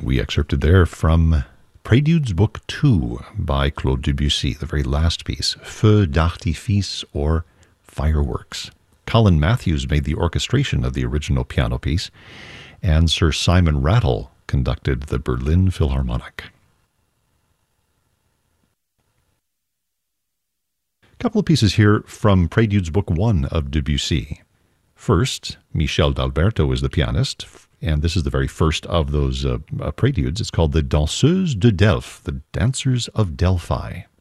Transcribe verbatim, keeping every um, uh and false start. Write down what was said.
We excerpted there from Préludes Book two by Claude Debussy, the very last piece, Feux d'artifice, or Fireworks. Colin Matthews made the orchestration of the original piano piece, and Sir Simon Rattle conducted the Berlin Philharmonic. A couple of pieces here from Préludes Book one of Debussy. First, Michel d'Alberto is the pianist, and this is the very first of those uh, uh, preludes. It's called the Danseuses de Delphes, the Dancers of Delphi.